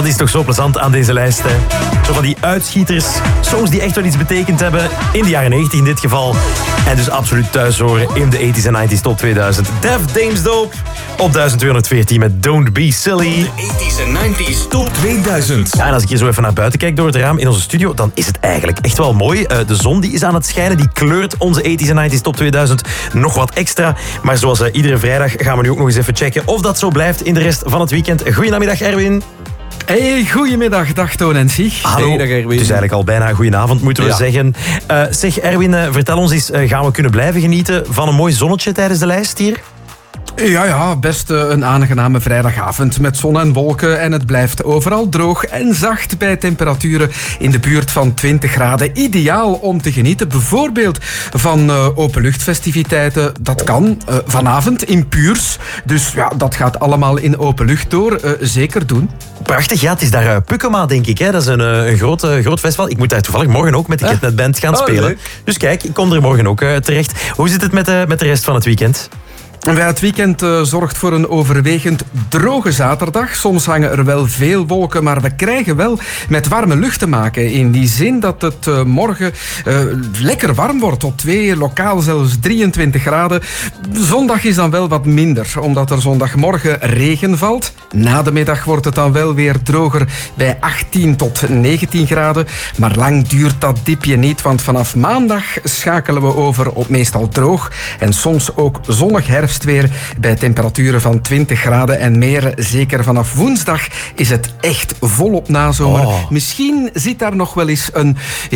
Dat is toch zo plezant aan deze lijst. Hè? Zo van die uitschieters, songs die echt wel iets betekend hebben. In de jaren 90 in dit geval. En dus absoluut thuis horen in de 80s en 90s top 2000. Def Dames Dope op 1214 met Don't Be Silly. De 80s en 90s top 2000. Ja, en als ik hier zo even naar buiten kijk door het raam in onze studio, dan is het eigenlijk echt wel mooi. De zon die is aan het schijnen, die kleurt onze 80s en 90s top 2000 nog wat extra. Maar zoals iedere vrijdag gaan we nu ook nog eens even checken of dat zo blijft in de rest van het weekend. Goedemiddag, Erwin. Hey, goedemiddag, dag Toon en Sieg. Hallo. Hey, dag Erwin. Het is eigenlijk al bijna goedenavond, moeten we zeggen. Zeg Erwin, vertel ons eens, gaan we kunnen blijven genieten van een mooi zonnetje tijdens de lijst hier? Ja, best een aangename vrijdagavond met zon en wolken en het blijft overal droog en zacht bij temperaturen in de buurt van 20 graden. Ideaal om te genieten, bijvoorbeeld van openluchtfestiviteiten. Dat kan vanavond in Puurs. Dus ja, dat gaat allemaal in open lucht door. Zeker doen. Prachtig, ja, het is daar Pukkema, denk ik. Hè? Dat is een groot festival. Ik moet daar toevallig morgen ook met de Kidnet Band gaan spelen. Leuk. Dus kijk, ik kom er morgen ook terecht. Hoe zit het met de rest van het weekend? Het weekend zorgt voor een overwegend droge zaterdag. Soms hangen er wel veel wolken, maar we krijgen wel met warme lucht te maken. In die zin dat het morgen lekker warm wordt. Tot 2, lokaal zelfs 23 graden. Zondag is dan wel wat minder, omdat er zondagmorgen regen valt. Na de middag wordt het dan wel weer droger bij 18 tot 19 graden. Maar lang duurt dat dipje niet, want vanaf maandag schakelen we over op meestal droog. En soms ook zonnig herfstweer bij temperaturen van 20 graden en meer. Zeker vanaf woensdag is het echt volop nazomer. Oh. Misschien zit daar nog wel eens een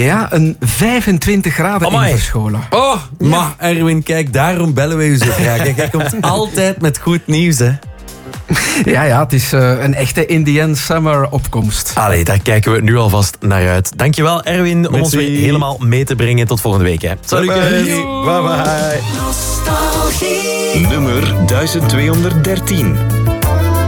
25 graden in verscholen. Oh, maar Erwin, kijk, daarom bellen we u zo graag. Kijk, hij komt altijd met goed nieuws, hè. Ja, het is een echte Indian Summer opkomst. Allee, daar kijken we nu alvast naar uit. Dankjewel, Erwin, om ons weer helemaal mee te brengen. Tot volgende week. Hè. Salut, Bye bye. Nummer 1213.